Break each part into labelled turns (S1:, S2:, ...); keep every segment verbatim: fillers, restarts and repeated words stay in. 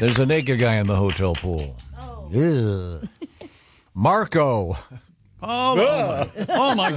S1: There's a naked guy in the hotel pool. Oh. Marco.
S2: Oh, my, oh, my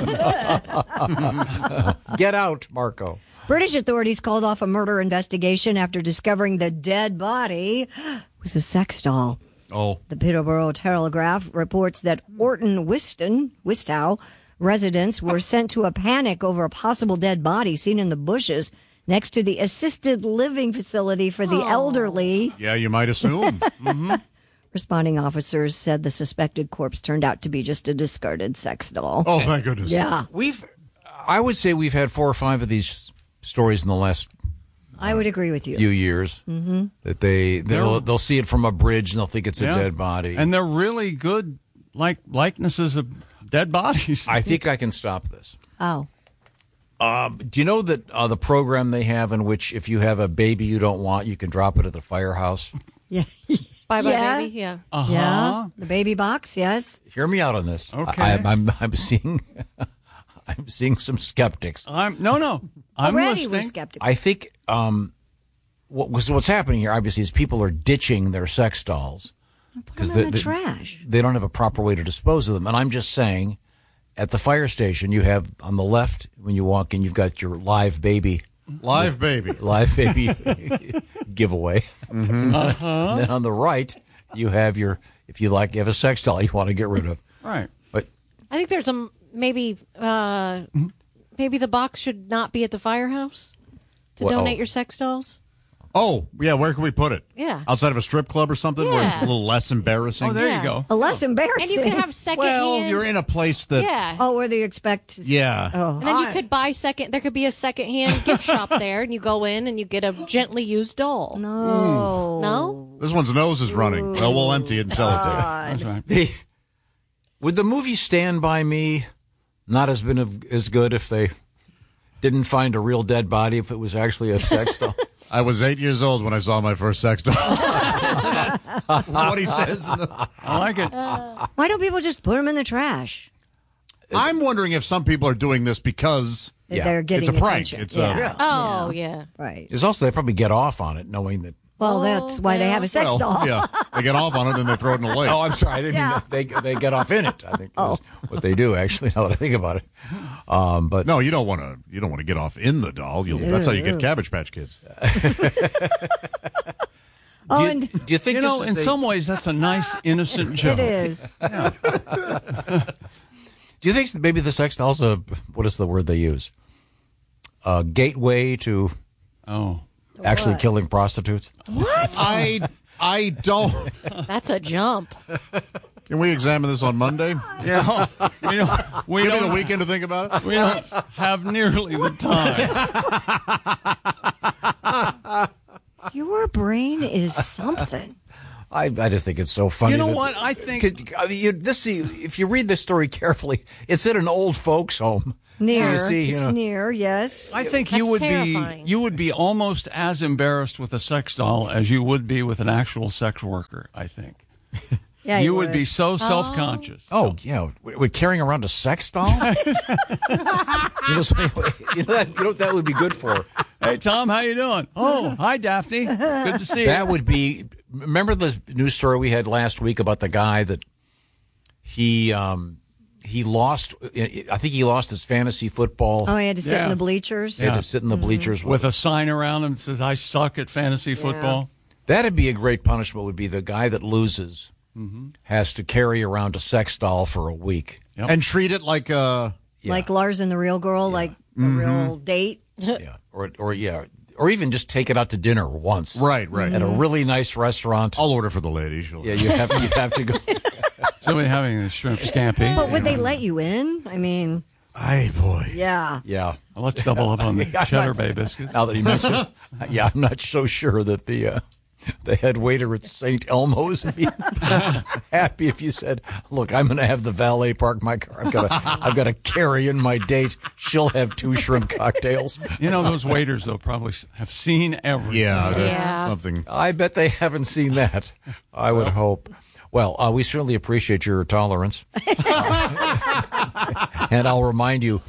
S2: God.
S1: Get out, Marco.
S3: British authorities called off a murder investigation after discovering the dead body was a sex doll.
S4: Oh.
S3: The Peterborough Telegraph reports that Orton Whiston, Wistow residents were sent to a panic over a possible dead body seen in the bushes next to the assisted living facility for the
S4: oh.
S3: elderly.
S4: Yeah, you might assume. mm-hmm.
S3: Responding officers said the suspected corpse turned out to be just a discarded sex doll.
S4: Oh, thank goodness.
S3: Yeah.
S1: We've, I would say we've had four or five of these stories in the last
S3: I would agree with you.
S1: few years.
S3: Mm-hmm.
S1: That they, they'll, they'll see it from a bridge and they'll think it's
S2: Yeah.
S1: a dead body.
S2: And they're really good like likenesses of dead bodies.
S1: I think I can stop this.
S3: Oh.
S1: Um, do you know that uh, the program they have in which if you have a baby you don't want, you can drop it at the firehouse?
S3: Yeah.
S5: Bye bye,
S3: Yeah.
S5: baby. Yeah.
S2: Uh-huh.
S3: Yeah. The baby box, yes.
S1: Hear me out on this.
S2: Okay.
S1: I, I'm, I'm seeing, I'm seeing some skeptics.
S2: I'm no, no. I'm
S3: Already
S2: listening.
S3: we're skeptical.
S1: I think um, what was what's happening here. Obviously, is people are ditching their sex dolls
S3: Put them in the, trash.
S1: They don't have a proper way to dispose of them. And I'm just saying, at the fire station, you have on the left when you walk in, you've got your live baby,
S4: Live baby.
S1: live baby giveaway.
S4: Mm-hmm.
S2: Uh-huh.
S1: And then on the right, you have your if you like, you have a sex doll you want to get rid of.
S2: Right.
S1: But
S5: I think there's a maybe uh, maybe the box should not be at the firehouse to
S1: Well,
S5: donate
S1: oh.
S5: your sex dolls.
S4: Oh, yeah, where can we put it?
S5: Yeah.
S4: Outside of a strip club or something where it's a
S5: Yeah.
S4: little less embarrassing?
S2: Oh, there
S5: Yeah.
S2: you go.
S3: A less embarrassing.
S5: And you can have second
S4: well,
S5: hand.
S4: you're in a place that...
S5: Yeah.
S3: Oh, where they expect to
S4: Yeah.
S3: Oh.
S5: And then you could buy second. There could be a second-hand gift shop there, and you go in and you get a gently used doll.
S3: No.
S5: No?
S4: This one's nose is running. Well, we'll empty it and sell it to you.
S2: That's right.
S1: the, would the movie Stand By Me not has been as good if they didn't find a real dead body, if it was actually a sex doll?
S4: I was eight years old when I saw my first sex doll. What he says. In the...
S2: I like it.
S3: Why don't people just put them in the trash?
S4: I'm wondering if some people are doing this because
S1: Yeah.
S3: They're getting
S4: it's a prank.
S3: attention.
S4: It's
S3: yeah.
S4: a...
S5: Oh, yeah.
S3: Right.
S1: There's also, they probably get off on it knowing that.
S3: Well, that's why they have a sex
S4: Well,
S3: doll.
S4: yeah. They get off on it, then they throw it in the lake.
S1: Oh, I'm sorry. I didn't
S3: Yeah.
S1: mean that they, they get off in it. I think that's what they do, actually, now that I think about it. Um, but
S4: No, you don't want to. You don't want to get off in the doll. You'll, that's how you get Cabbage Patch Kids.
S3: Oh,
S1: do, you,
S3: and
S1: do you think
S2: You
S1: this
S2: know,
S1: is
S2: in
S1: a-
S2: some ways, that's a nice, innocent joke.
S3: it is.
S1: Do you think maybe the sex doll's a, what is the word they use? A gateway to
S2: Oh.
S1: actually
S3: What?
S1: killing prostitutes?
S3: What?
S4: I I don't.
S5: That's a jump.
S4: Can we examine this on Monday?
S2: Yeah. We don't, we
S4: Give me
S2: don't,
S4: the weekend to think about it.
S2: we don't have nearly the time.
S3: Your brain is something.
S1: I, I just think it's so funny.
S2: You know
S1: that-
S2: what? I think-
S1: Could- I mean, you, this, see, if you read this story carefully, it's in an old folks' home.
S3: Near.
S1: So you see, you
S3: it's
S1: know,
S3: near, yes.
S2: I think you
S5: That's
S2: would
S5: terrifying.
S2: be you would be almost as embarrassed with a sex doll as you would be with an actual sex worker. I think
S3: Yeah,
S2: you would be so self-conscious.
S1: Oh, yeah. We're we're carrying around a sex doll? you, know, so, you, know that, you know what that would be good for?
S2: Hey Tom, how you doing? Oh, hi Daphne. Good to see
S1: That
S2: you.
S1: would be. Remember the news story we had last week about the guy that he um, he lost. I think he lost his fantasy football.
S3: Oh, he had to sit in
S2: Yeah.
S3: the bleachers?
S1: He had to sit in the bleachers
S2: With a sign around him that says "I suck at fantasy football."
S1: That'd be a great punishment. Would be the guy that loses
S2: Mm-hmm.
S1: has to carry around a sex doll for a week.
S2: Yep.
S4: And treat it like a.
S3: Like Lars and the Real Girl, like a real date?
S1: Yeah, or or yeah, or even just take it out to dinner once.
S4: Right, right.
S1: At a really nice restaurant.
S4: I'll order for the lady. She'll...
S1: Yeah, you have you have to go.
S2: Somebody having a shrimp scampi.
S3: But would they let you in? I mean,
S4: Ay, boy.
S3: yeah.
S1: Yeah.
S2: Well, let's double up on the
S1: Yeah, I'm
S2: cheddar
S1: not-
S2: bay biscuits.
S1: Now that he mentioned, yeah, I'm not so sure that the uh, the head waiter at Saint Elmo's would be happy if you said, "Look, I'm going to have the valet park my car. I've got to, I've got to carry in my date. She'll have two shrimp cocktails."
S2: You know, those waiters though probably have seen everything.
S4: Yeah, that's
S5: Yeah.
S4: something.
S1: I bet they haven't seen that. I would hope. Well, uh, we certainly appreciate your tolerance, and I'll remind you.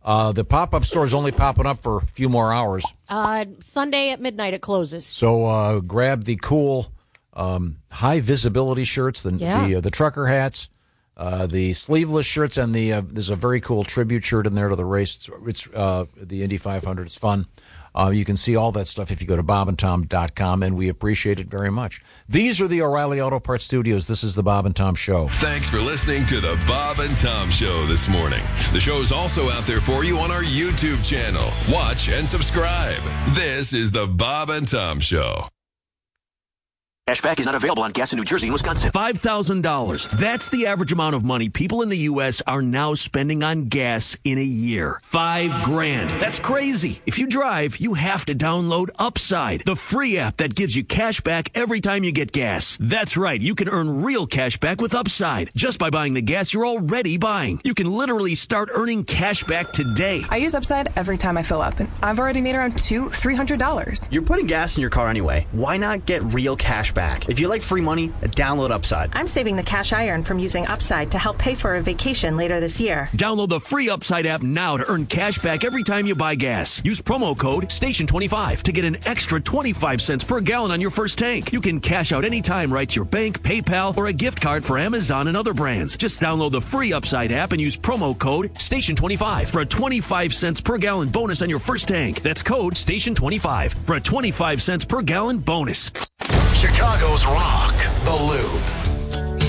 S1: Uh, the pop-up store is only popping up for a few more hours.
S5: Uh, Sunday at midnight it closes.
S1: So uh, grab the cool um, high-visibility shirts, the
S5: Yeah.
S1: the, uh, the trucker hats, uh, the sleeveless shirts, and the uh, there's a very cool tribute shirt in there to the race. It's, it's uh, the Indy five hundred. It's fun. Uh, you can see all that stuff if you go to bob and tom dot com, and we appreciate it very much. These are the O'Reilly Auto Parts Studios. This is the Bob and Tom Show.
S6: Thanks for listening to the Bob and Tom Show this morning. The show is also out there for you on our YouTube channel. Watch and subscribe. This is the Bob and Tom Show.
S7: Cashback is not available on gas in New Jersey and Wisconsin.
S8: five thousand dollars. That's the average amount of money people in the U S are now spending on gas in a year. Five grand. That's crazy. If you drive, you have to download Upside, the free app that gives you cash back every time you get gas. That's right. You can earn real cash back with Upside just by buying the gas you're already buying. You can literally start earning cash back today.
S9: I use Upside every time I fill up, and I've already made around two, three hundred dollars.
S10: You're putting gas in your car anyway. Why not get real cash back? If you like free money, download Upside.
S9: I'm saving the cash I earn from using Upside to help pay for a vacation later this year.
S8: Download the free Upside app now to earn cash back every time you buy gas. Use promo code station twenty-five to get an extra twenty-five cents per gallon on your first tank. You can cash out anytime right to your bank, PayPal, or a gift card for Amazon and other brands. Just download the free Upside app and use promo code station twenty-five for a twenty-five cents per gallon bonus on your first tank. That's code station twenty-five for a twenty-five cents per gallon bonus.
S7: Chicago's Rock, The Loop.